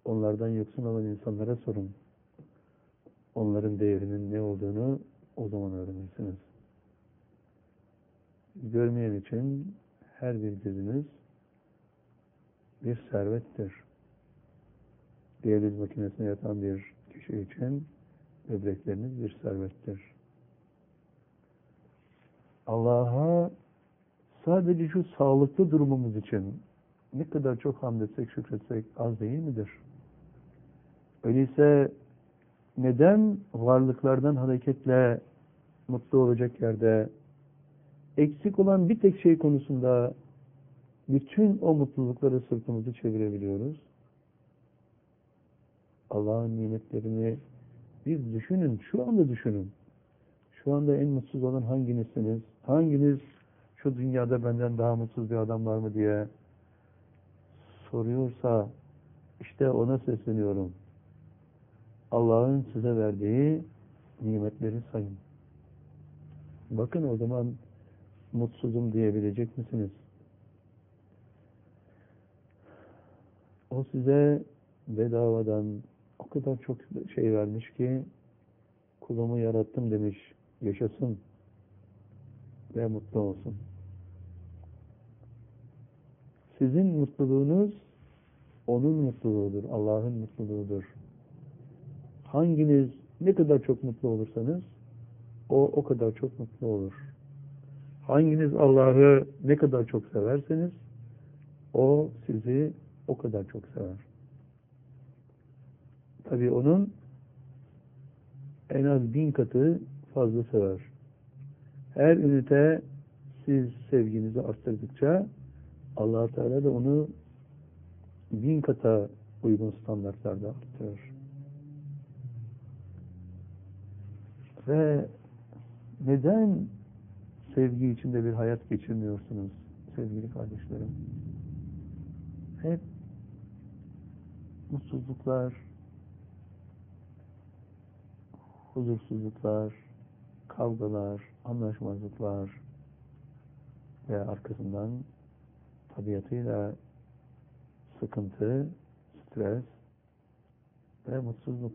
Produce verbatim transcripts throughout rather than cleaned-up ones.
Onlardan yoksun olan insanlara sorun. Onların değerinin ne olduğunu o zaman öğrenirsiniz. Görmeyen için her bir gözünüz bir servettir. Diyaliz makinesine yatan bir kişi için böbrekleriniz bir servettir. Allah'a sadece şu sağlıklı durumumuz için ne kadar çok hamd etsek, şükretsek az değil midir? Öyleyse neden varlıklardan hareketle mutlu olacak yerde eksik olan bir tek şey konusunda bütün o mutlulukları sırtımızı çevirebiliyoruz? Allah'ın nimetlerini bir düşünün, şu anda düşünün. Şu anda en mutsuz olan hanginizsiniz? Hanginiz şu dünyada benden daha mutsuz bir adam var mı diye soruyorsa işte ona sesleniyorum. Allah'ın size verdiği nimetleri sayın. Bakın o zaman mutsuzum diyebilecek misiniz? O size bedavadan o kadar çok şey vermiş ki kulumu yarattım demiş. Yaşasın ve mutlu olsun. Sizin mutluluğunuz onun mutluluğudur. Allah'ın mutluluğudur. Hanginiz ne kadar çok mutlu olursanız o o kadar çok mutlu olur. Hanginiz Allah'ı ne kadar çok severseniz o sizi o kadar çok sever. Tabii onun en az bin katı fazla sever. Her ünite siz sevginizi arttırdıkça Allah Teala da onu bin kata uygun standartlarda arttırır. Ve neden sevgi içinde bir hayat geçirmiyorsunuz sevgili kardeşlerim? Hep mutsuzluklar, huzursuzluklar, kavgalar, anlaşmazlıklar ve arkasından tabiatıyla sıkıntı, stres ve mutsuzluk.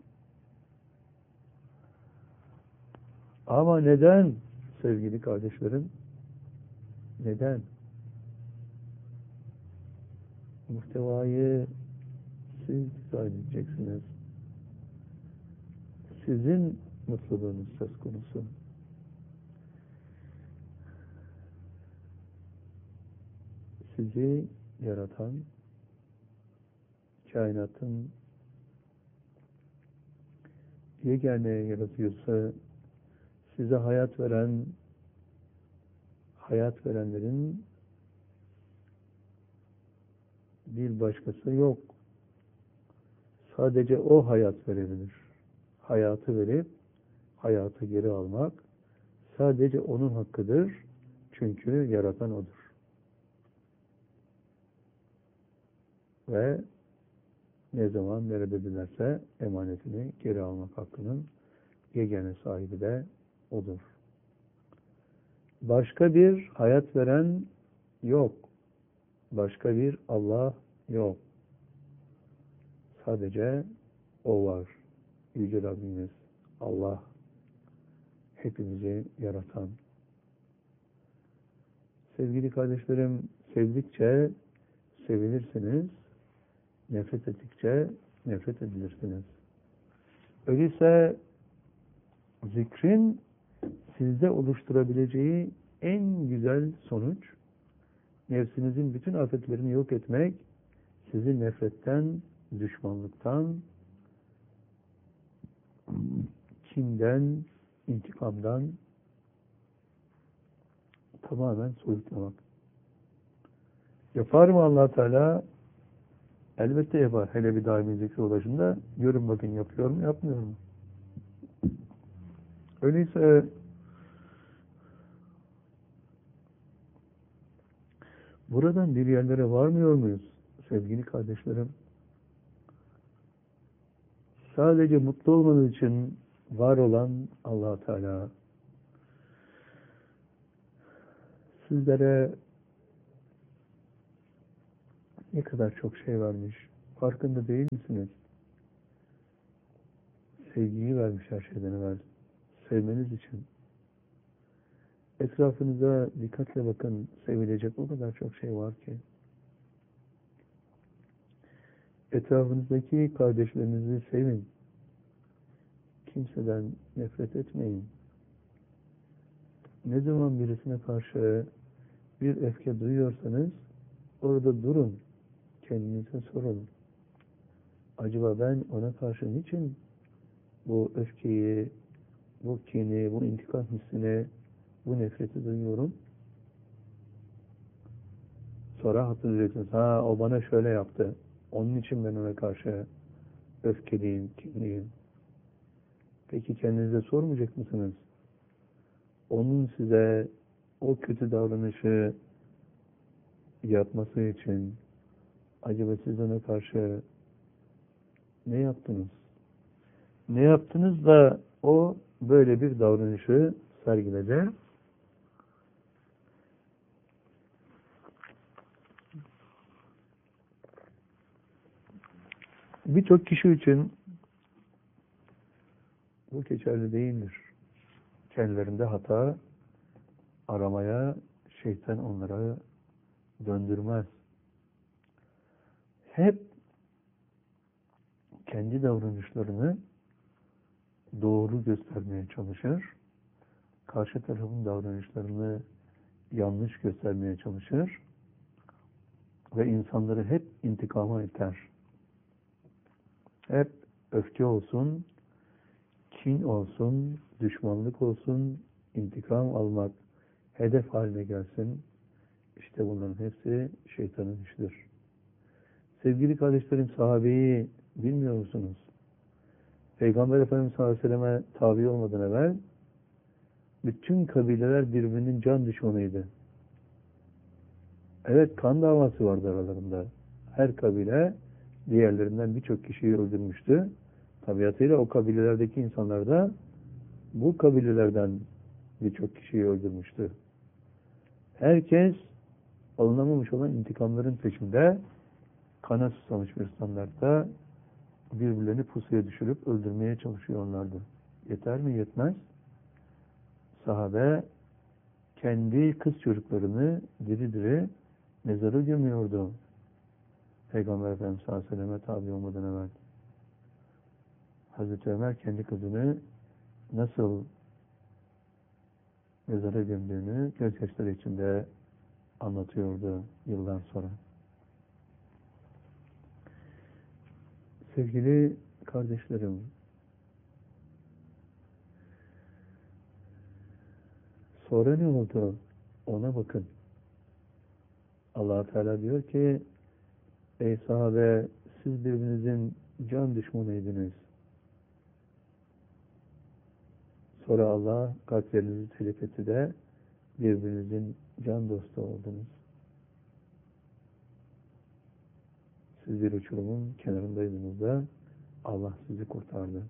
Ama neden sevgili kardeşlerim? Neden? Muhtevayı siz dizayn edeceksiniz. Sizin mutluluğunuz söz konusu. Sizi yaratan, kainatın yegane yaratıcısı, size hayat veren, hayat verenlerin bir başkası yok. Sadece o hayat verebilir. Hayatı verip, hayatı geri almak sadece onun hakkıdır. Çünkü yaratan odur. Ve ne zaman nerede dilerse emanetini geri almak hakkının yegane sahibi de odur. Başka bir hayat veren yok. Başka bir Allah yok. Sadece o var. Yüce Rabbimiz Allah. Hepimizi yaratan. Sevgili kardeşlerim, sevdikçe sevilirsiniz. Nefret ettikçe nefret edilirsiniz. Öyleyse zikrin sizde oluşturabileceği en güzel sonuç, nefsinizin bütün afetlerini yok etmek, sizi nefretten, düşmanlıktan, kinden, intikamdan tamamen soyutlamak. Yapar mı Allah Teala? Elbette yapar. Hele bir daimi zikri ulaşında görün bakın yapıyor mu, yapmıyor mu? Öyleyse buradan bir yerlere varmıyor muyuz sevgili kardeşlerim? Sadece mutlu olmanız için var olan Allah Teala sizlere ne kadar çok şey vermiş. Farkında değil misiniz? Sevgiyi vermiş her şeyden evvel. Sevmeniz için. Etrafınıza dikkatle bakın. Sevilecek o kadar çok şey var ki. Etrafınızdaki kardeşlerinizi sevin. Kimseden nefret etmeyin. Ne zaman birisine karşı bir öfke duyuyorsanız orada durun. Kendinize sorun. Acaba ben ona karşı niçin bu öfkeyi, bu kini, bu intikam hissini, bu nefreti duyuyorum? Sonra hatırlayacaksınız. Ha, o bana şöyle yaptı. Onun için ben ona karşı öfkeliyim, kinliyim. Peki kendinize sormayacak mısınız? Onun size o kötü davranışı yapması için acaba siz ona karşı ne yaptınız? Ne yaptınız da o böyle bir davranışı sergiledi? Birçok kişi için bu geçerli değildir. Kendilerinde hata aramaya şeytan onlara döndürmez. Hep kendi davranışlarını doğru göstermeye çalışır. Karşı tarafın davranışlarını yanlış göstermeye çalışır. Ve insanları hep intikama iter. Hep öfke olsun, kin olsun, düşmanlık olsun, intikam almak hedef haline gelsin. İşte bunların hepsi şeytanın işidir. Sevgili kardeşlerim, sahabeyi bilmiyor musunuz? Peygamber Efendimiz sallallahu aleyhi ve selleme tabi olmadan evvel bütün kabileler birbirinin can düşmanıydı. Evet, kan davası vardı aralarında. Her kabile diğerlerinden birçok kişiyi öldürmüştü. Tabiatıyla o kabilelerdeki insanlar da bu kabilelerden birçok kişiyi öldürmüştü. Herkes alınamamış olan intikamların peşinde, kana susamış bir standartta birbirlerini pusuya düşürüp öldürmeye çalışıyorlardı. Yeter mi? Yetmez. Sahabe kendi kız çocuklarını diri diri mezara gömüyordu. Peygamber Efendimiz sallallahu aleyhi ve selleme tabi olmadan evvel. Hazreti Ömer kendi kızını nasıl mezara gömdüğünü gözyaşları içinde anlatıyordu yıllar sonra. Sevgili kardeşlerim, sonra ne oldu? Ona bakın. Allah Teala diyor ki, ey sahabe, siz birbirinizin can düşmanıydınız. Sonra Allah kalplerinizi telif etti de birbirinizin can dostu oldunuz. Siz bir uçurumun kenarındaydınız da Allah sizi kurtardı.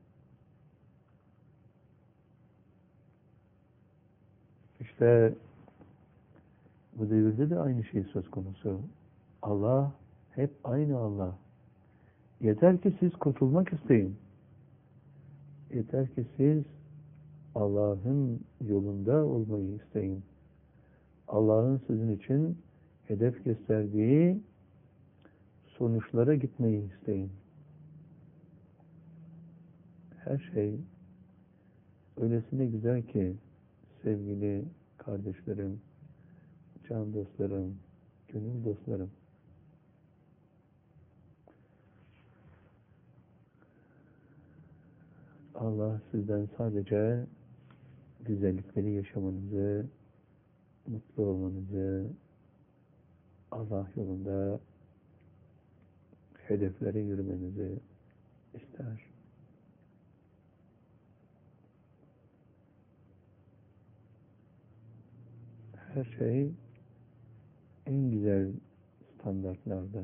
İşte bu devirde de aynı şey söz konusu. Allah hep aynı Allah. Yeter ki siz kurtulmak isteyin. Yeter ki siz Allah'ın yolunda olmayı isteyin. Allah'ın sizin için hedef gösterdiği sonuçlara gitmeyi isteyin. Her şey öylesine güzel ki sevgili kardeşlerim, can dostlarım, gönül dostlarım. Allah sizden sadece güzellikleri yaşamanızı, mutlu olmanızı, Allah yolunda hedeflere yürümenizi ister. Her şey en güzel standartlarda.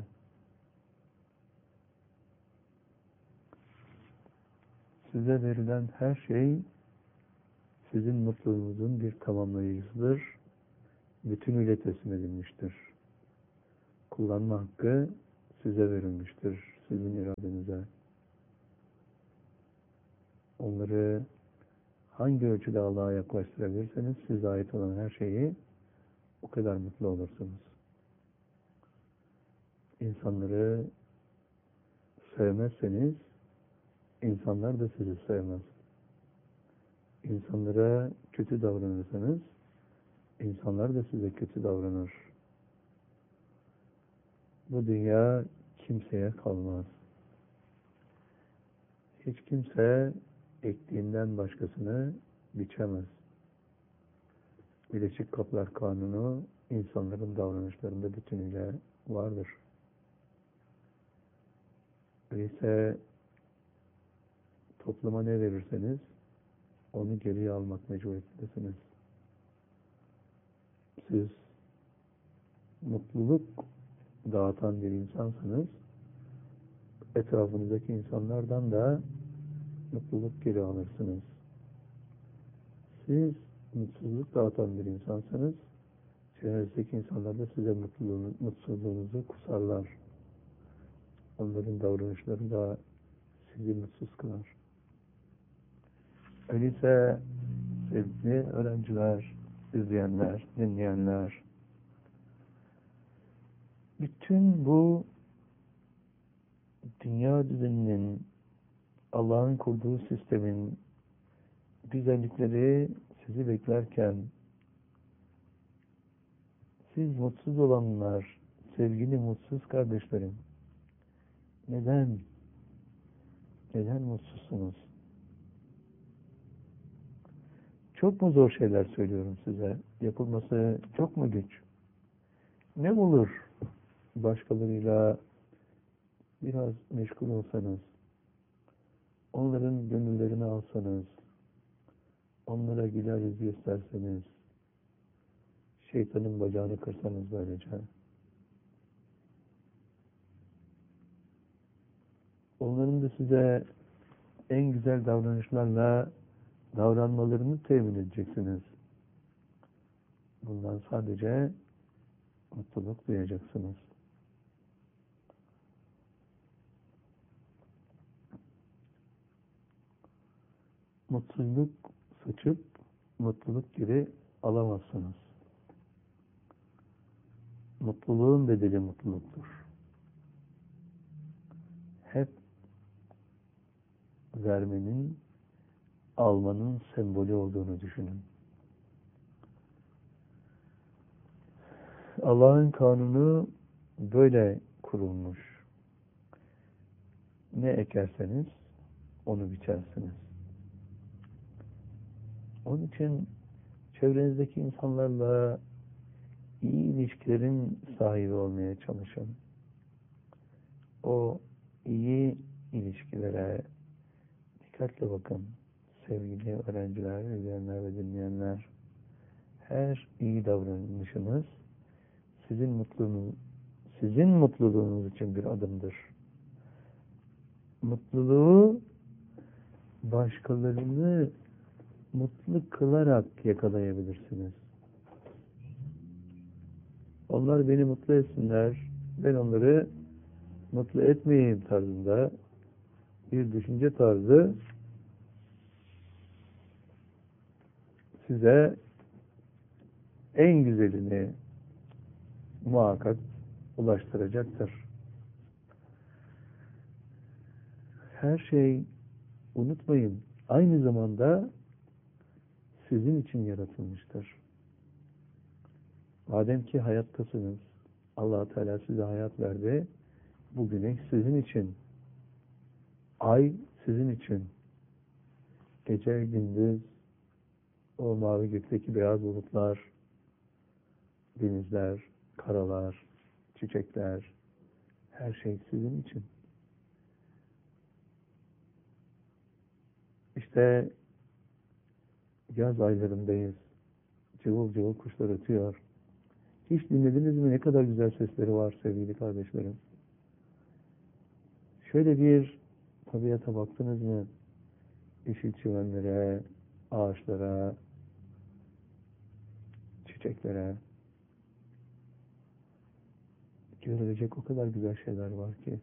Size verilen her şey sizin mutluluğunuzun bir tamamlayıcısıdır. Bütünüyle teslim edilmiştir. Kullanma hakkı size verilmiştir, sizin iradenize. Onları hangi ölçüde Allah'a yaklaştırabilirseniz size ait olan her şeyi o kadar mutlu olursunuz. İnsanları sevmezseniz insanlar da sizi sevmez. İnsanlara kötü davranırsanız insanlar da size kötü davranır. Bu dünya kimseye kalmaz. Hiç kimse ektiğinden başkasını biçemez. Birleşik Kaplar Kanunu insanların davranışlarında bütünüyle vardır. Öyleyse topluma ne verirseniz onu geriye almak mecburiyetindesiniz. Siz mutluluk dağıtan bir insansınız, etrafınızdaki insanlardan da mutluluk geri alırsınız. Siz mutsuzluk dağıtan bir insansınız, çevrenizdeki insanlar da size mutluluğunu, mutsuzluğunuzu kusarlar. Onların davranışları da sizi mutsuz kılar. Öyleyse sevgili öğrenciler, izleyenler, dinleyenler, bütün bu dünya düzeninin, Allah'ın kurduğu sistemin güzellikleri sizi beklerken, siz mutsuz olanlar, sevgili mutsuz kardeşlerim, neden, neden mutsuzsunuz? Çok mu zor şeyler söylüyorum size? Yapılması çok mu güç? Ne olur başkalarıyla biraz meşgul olsanız, onların gönüllerini alsanız, onlara güler yüz gösterseniz, şeytanın bacağını kırsanız böylece. Onların da size en güzel davranışlarla davranmalarını temin edeceksiniz. Bundan sadece mutluluk duyacaksınız. Mutsuzluk saçıp mutluluk geri alamazsınız. Mutluluğun bedeli mutluluktur. Hep vermenin, almanın sembolü olduğunu düşünün. Allah'ın kanunu böyle kurulmuş. Ne ekerseniz onu biçersiniz. Onun için çevrenizdeki insanlarla iyi ilişkilerin sahibi olmaya çalışın. O iyi ilişkilere dikkatle bakın. Sevgili öğrenciler, izleyenler ve dinleyenler, her iyi davranışınız sizin mutluluğunuz, sizin mutluluğunuz için bir adımdır. Mutluluğu başkalarını mutlu kılarak yakalayabilirsiniz. Onlar beni mutlu etsinler, ben onları mutlu etmeyeyim tarzında bir düşünce tarzı size en güzelini muhakkak ulaştıracaktır. Her şey, unutmayın, aynı zamanda sizin için yaratılmıştır. Madem ki hayattasınız, Allah Teala size hayat verdi, bu güneş sizin için, ay sizin için, gece gündüz, o mavi gökteki beyaz bulutlar, denizler, karalar, çiçekler, her şey sizin için. İşte yaz aylarındayız. Cıvıl cıvıl kuşlar ötüyor. Hiç dinlediniz mi ne kadar güzel sesleri var sevgili kardeşlerim? Şöyle bir tabiata baktınız mı? Yeşil çimenlere, ağaçlara, çiçeklere. görülecek o kadar güzel şeyler var ki.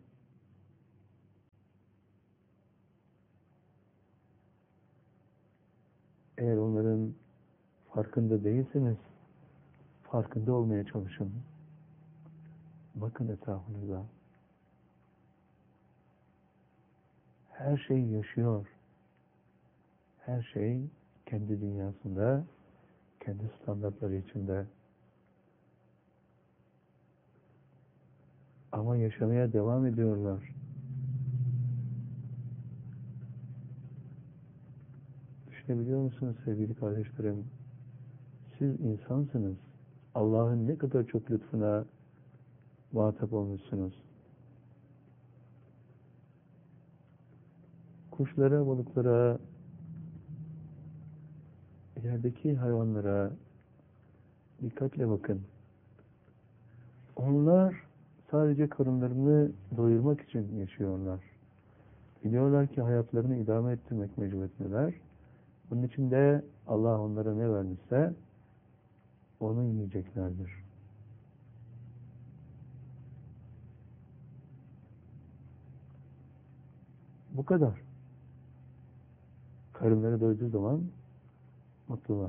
Eğer onların farkında değilseniz, farkında olmaya çalışın. Bakın etrafınıza. Her şey yaşıyor. Her şey kendi dünyasında, kendi standartları içinde. Ama yaşamaya devam ediyorlar. Düşünebiliyor musunuz sevgili kardeşlerim? Siz insansınız. Allah'ın ne kadar çok lütfuna muhatap olmuşsunuz. Kuşlara, balıklara, yerdeki hayvanlara dikkatle bakın. Onlar sadece karınlarını doyurmak için yaşıyorlar. Biliyorlar ki hayatlarını idame ettirmek mecburiyetindeler. Bunun için de Allah onlara ne vermişse onu yiyeceklerdir. Bu kadar. Karınları doyduğu zaman mutlular.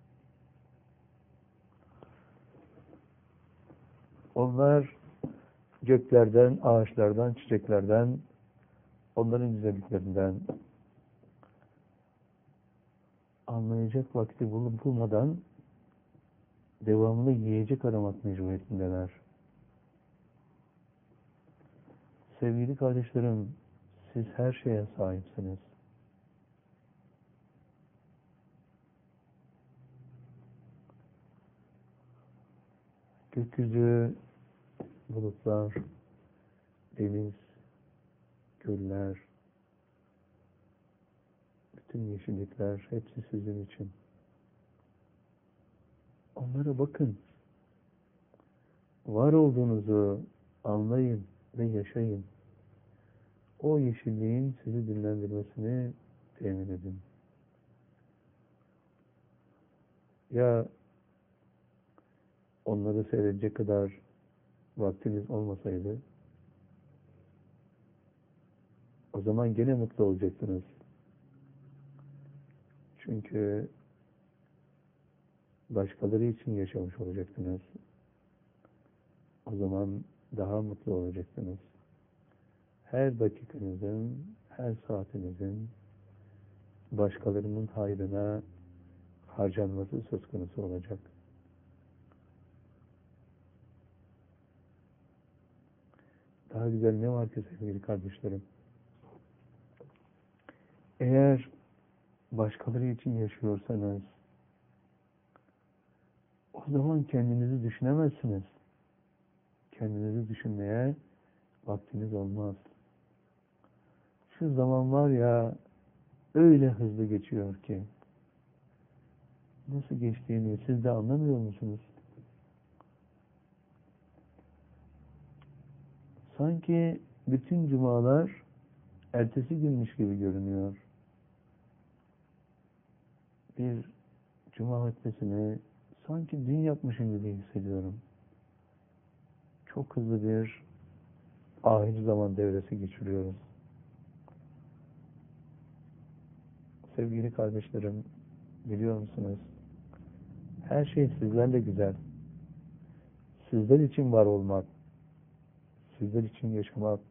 Onlar göklerden, ağaçlardan, çiçeklerden, onların güzelliklerinden anlayacak vakti bulup bulmadan devamlı yiyecek aramak mecburiyetindeler. Sevgili kardeşlerim, siz her şeye sahipsiniz. Gökyüzü, bulutlar, deniz, göller, bütün yeşillikler hepsi sizin için. Onlara bakın. Var olduğunuzu anlayın ve yaşayın. O yeşilliğin sizi dinlendirmesini temin edin. Ya onları seyredecek kadar vaktiniz olmasaydı, o zaman gene mutlu olacaktınız. Çünkü başkaları için yaşamış olacaktınız. O zaman daha mutlu olacaktınız. Her dakikanızın, her saatinizin başkalarının hayrına harcanması söz konusu olacak. Daha güzel ne var ki sevgili kardeşlerim? Eğer başkaları için yaşıyorsanız, o zaman kendinizi düşünemezsiniz. Kendinizi düşünmeye vaktiniz olmaz. Şu zaman var ya, öyle hızlı geçiyor ki, nasıl geçtiğini siz de anlamıyor musunuz? Sanki bütün cumalar ertesi günmüş gibi görünüyor. Bir cuma hutbesini sanki dün yapmışım gibi hissediyorum. Çok hızlı bir ahir zaman devresi geçiriyoruz. Sevgili kardeşlerim, biliyor musunuz? Her şey sizlerle güzel. Sizler için var olmak, sizler için yaşamak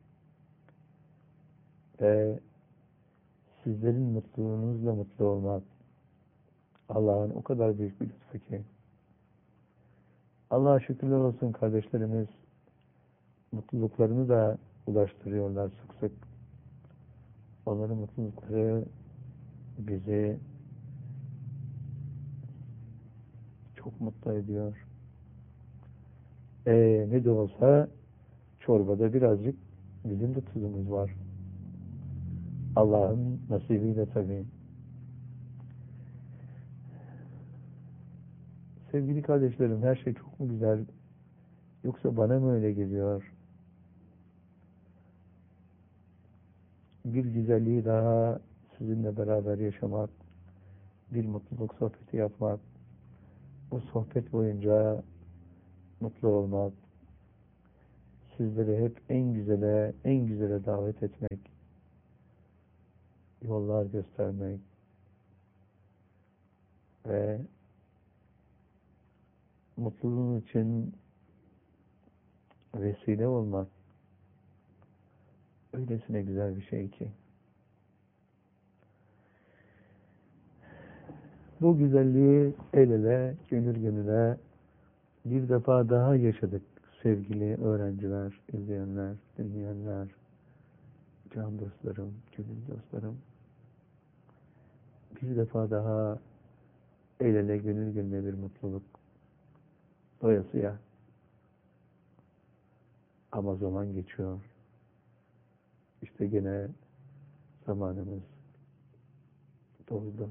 ve sizlerin mutluluğunuzla mutlu olmak Allah'ın o kadar büyük bir lütfu ki. Allah'a şükürler olsun kardeşlerimiz mutluluklarını da ulaştırıyorlar sık sık. Onların mutlulukları bizi çok mutlu ediyor. Ee, ne de olsa çorbada birazcık bizim de tuzumuz var. Allah'ın nasibiyle tabii. Sevgili kardeşlerim, her şey çok mu güzel? Yoksa bana mı öyle geliyor? Bir güzelliği daha sizinle beraber yaşamak, bir mutluluk sohbeti yapmak, o sohbet boyunca mutlu olmak, sizleri hep en güzele, en güzele davet etmek, yollar göstermek ve mutluluğun için vesile olmak öylesine güzel bir şey ki. Bu güzelliği el ele, gönül gönüle bir defa daha yaşadık sevgili öğrenciler, izleyenler, dinleyenler, can dostlarım, gönül dostlarım. Bir defa daha el ele, gönül gönüle bir mutluluk. Doyasıya. Ama zaman geçiyor. İşte gene zamanımız doldu.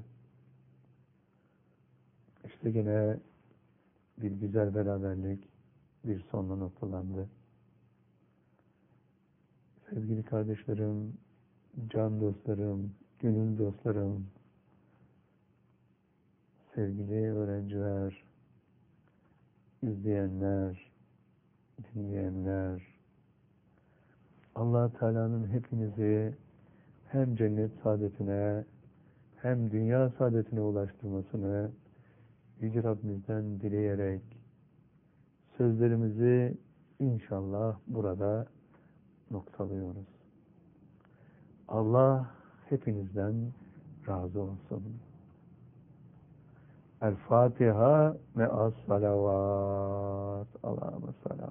İşte gene bir güzel beraberlik bir sonla noktalandı. Sevgili kardeşlerim, can dostlarım, gönül dostlarım, sevgili öğrenciler, izleyenler, dinleyenler, Allah Teala'nın hepinizi hem cennet saadetine hem dünya saadetine ulaştırmasını Yüce Rabbimizden dileyerek sözlerimizi inşallah burada noktalıyoruz. Allah hepinizden razı olsun. El Fatiha ve as salavat. Allahümme selam.